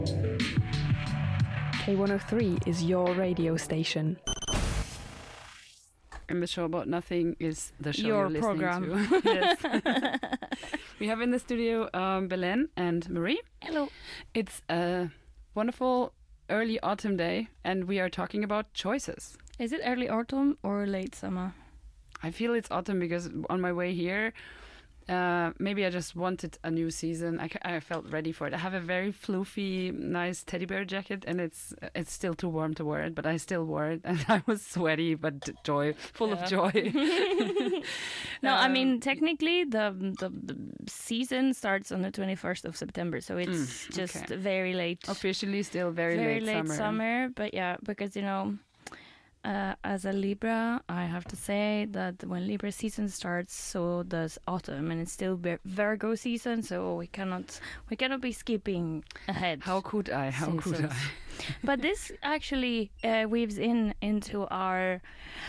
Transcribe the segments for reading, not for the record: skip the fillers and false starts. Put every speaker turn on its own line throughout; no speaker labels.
K103 is your radio station.
And the show about nothing is the show
Your
you're listening
program.
to. Yes. We have in the studio Belen and Marie.
Hello.
It's a wonderful early autumn day, and we are talking about choices.
Is it early autumn or late summer?
I feel it's autumn because on my way here, maybe I just wanted a new season. I felt ready for it. I have a very floofy, nice teddy bear jacket, and it's still too warm to wear it, but I still wore it, and I was sweaty but full of joy.
No, I mean technically the season starts on the 21st of September, so it's just very late.
Officially, still very late
summer. But yeah, because as a Libra, I have to say that when Libra season starts, so does autumn, and it's still Virgo season, so we cannot be skipping ahead.
How could I?
But this actually weaves into our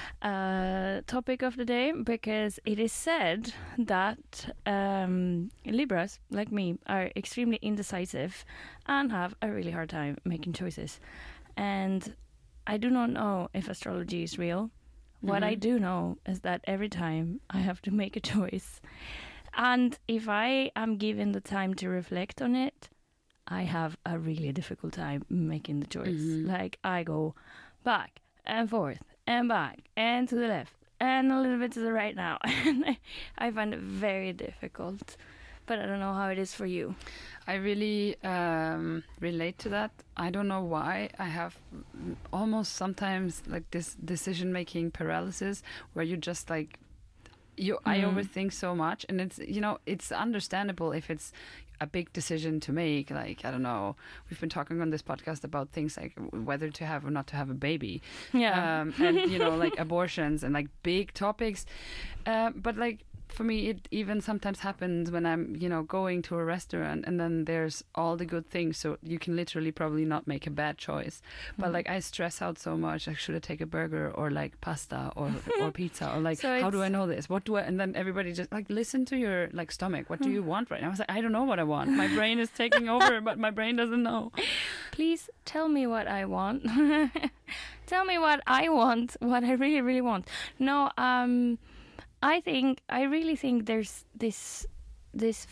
topic of the day, because it is said that Libras, like me, are extremely indecisive and have a really hard time making choices. And I do not know if astrology is real. What I do know is that every time I have to make a choice, and if I am given the time to reflect on it, I have a really difficult time making the choice. Like I go back and forth and back and to the left and a little bit to the right now. And I find it very difficult. But I don't know how it is for you.
I really relate to that. I don't know why. I have almost sometimes like this decision-making paralysis where you just like, I overthink so much. And it's understandable if it's a big decision to make. Like, I don't know, we've been talking on this podcast about things like whether to have or not to have a baby.
Yeah.
And, like abortions and like big topics. But like, for me, it even sometimes happens when I'm, going to a restaurant and then there's all the good things. So you can literally probably not make a bad choice. But like I stress out so much. Like, should I take a burger or like pasta or pizza or like,
so
how do I know this? What do I? And then everybody just like, listen to your like stomach. What do you want right now? I was like, I don't know what I want. My brain is taking over, but my brain doesn't know.
Please tell me what I want. Tell me what I want, what I really, really want. No, I really think there's this